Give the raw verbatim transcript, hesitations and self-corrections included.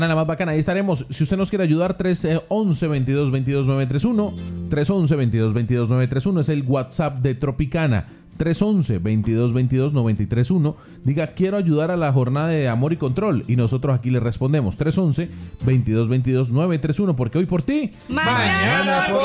La más bacana, ahí estaremos. Si usted nos quiere ayudar, tres once, veintidós, veintidós, nueve treinta y uno. tres once, veintidós, veintidós, nueve treinta y uno es el WhatsApp de Tropicana. tres once, veintidós, veintidós, nueve treinta y uno. Diga, quiero ayudar a la jornada de amor y control. Y nosotros aquí le respondemos. tres once, veintidós, veintidós, nueve treinta y uno. Porque hoy por ti. Mañana por